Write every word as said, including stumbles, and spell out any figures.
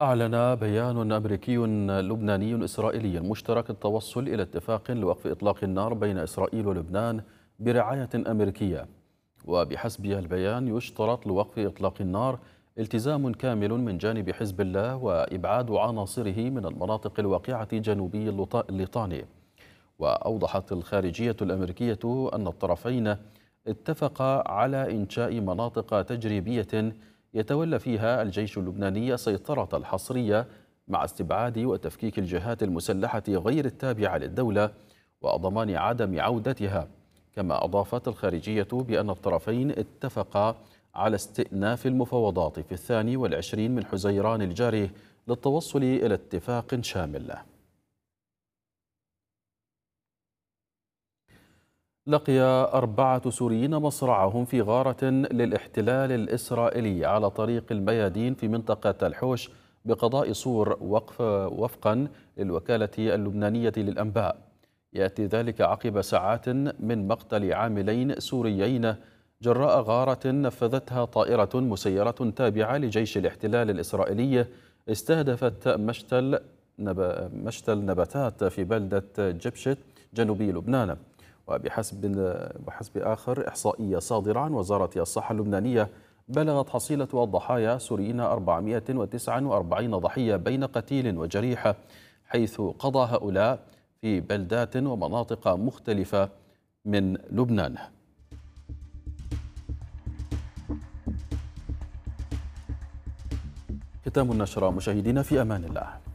أعلن بيان أمريكي لبناني إسرائيلي مشترك التوصل إلى اتفاق لوقف إطلاق النار بين إسرائيل ولبنان برعاية أمريكية. وبحسب البيان يشترط لوقف إطلاق النار التزام كامل من جانب حزب الله وإبعاد عناصره من المناطق الواقعة جنوبي الليطاني. وأوضحت الخارجية الأمريكية أن الطرفين اتفقا على إنشاء مناطق تجريبية يتولى فيها الجيش اللبناني السيطرة الحصرية مع استبعاد وتفكيك الجهات المسلحة غير التابعة للدولة وضمان عدم عودتها. كما أضافت الخارجية بأن الطرفين اتفقا على استئناف المفاوضات في الثاني والعشرين من حزيران الجاري للتوصل إلى اتفاق شامل. لقي أربعة سوريين مصرعهم في غارة للاحتلال الإسرائيلي على طريق الميادين في منطقة الحوش بقضاء صور وقف وفقا للوكالة اللبنانية للأنباء. يأتي ذلك عقب ساعات من مقتل عاملين سوريين جراء غارة نفذتها طائرة مسيرة تابعة لجيش الاحتلال الإسرائيلي استهدفت مشتل نب... مشتل نباتات في بلدة جبشت جنوبي لبنان. وبحسب بحسب آخر إحصائية صادرة عن وزارة الصحة اللبنانية بلغت حصيلة الضحايا سوريين أربعمائة وتسعة وأربعين ضحية بين قتيل وجريح، حيث قضى هؤلاء في بلدات ومناطق مختلفة من لبنان. ختام النشرة مشاهدينا، في أمان الله.